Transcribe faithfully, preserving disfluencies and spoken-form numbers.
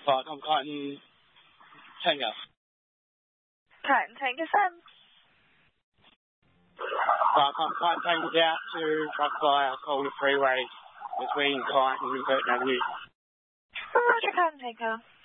Right, I'm Cotton Tango. Cotton Tango seven. Right, I'm Cotton Tango out to truck fire Calder Freeway between Cotton and Burton Avenue. Roger, Cotton Tango.